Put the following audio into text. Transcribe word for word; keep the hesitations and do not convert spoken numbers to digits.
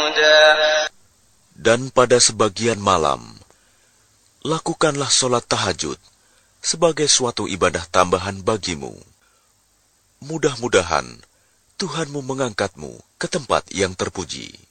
مشهودا. Dan pada sebagian malam, lakukanlah sholat tahajud sebagai suatu ibadah tambahan bagimu. Mudah-mudahan Tuhanmu mengangkatmu ke tempat yang terpuji.